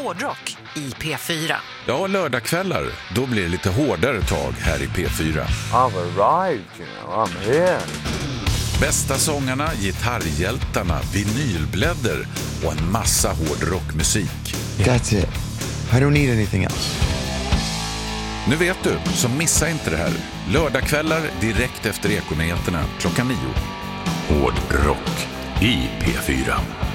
hårdrock i P4. Ja, lördagskvällar, då blir det lite hårdare tag här i P4. I've arrived, you know, I'm here. Bästa sångarna, gitarrhjältarna, vinylbläddor och en massa hårdrockmusik. That's it. I don't need anything else. Nu vet du, så missa inte det här. Lördagskvällar direkt efter Ekonyheterna klockan 9. Hårdrock i P4.